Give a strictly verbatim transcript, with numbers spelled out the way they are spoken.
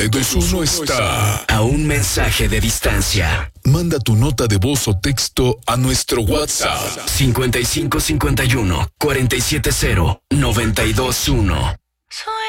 Edus uno está a un mensaje de distancia. Manda tu nota de voz o texto a nuestro WhatsApp cincuenta y cinco cincuenta y uno cuarenta y siete cero noventa y dos uno.